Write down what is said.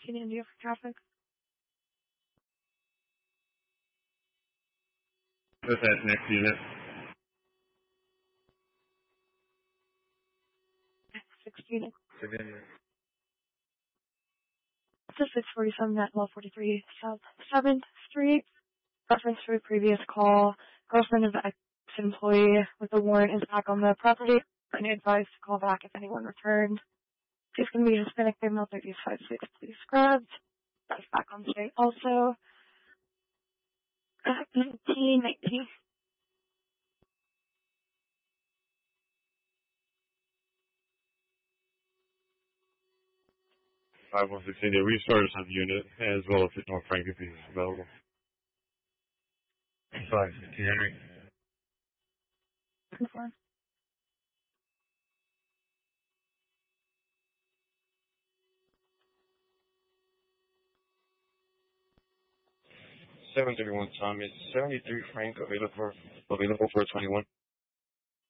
516 India for traffic. What's that next unit? 16. Virginia. It's a 647 at 1243 South 7th Street. Reference to a previous call. Girlfriend of the ex-employee with a warrant is back on the property and advised to call back if anyone returned. She's going to be Hispanic female 3056, please scrubbed. That's back on state also. 1919. 5116 India. We started some unit as well as North Frank if he's available. 515 Henry. Confirm. Seven 31 Thomas, 73 Frank available for 21.